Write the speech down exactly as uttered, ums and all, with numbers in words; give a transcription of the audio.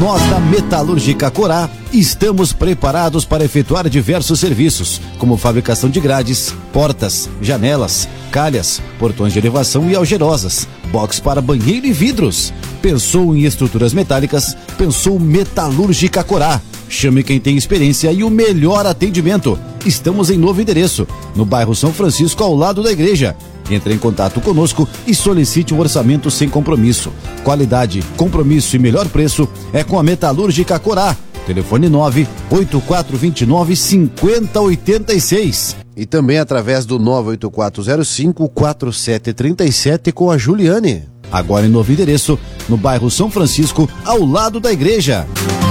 Nós da Metalúrgica Corá estamos preparados para efetuar diversos serviços, como fabricação de grades, portas, janelas, calhas, portões de elevação e algerosas, box para banheiro e vidros. Pensou em estruturas metálicas? Pensou Metalúrgica Corá. Chame quem tem experiência e o melhor atendimento. Estamos em novo endereço, no bairro São Francisco, ao lado da igreja. Entre em contato conosco e solicite um orçamento sem compromisso. Qualidade, compromisso e melhor preço é com a Metalúrgica Corá. Telefone nove oito quatro dois nove cinco zero oito seis. E também através do nove oito quatro zero cinco quatro sete três sete com a Juliane. Agora em novo endereço, no bairro São Francisco, ao lado da igreja.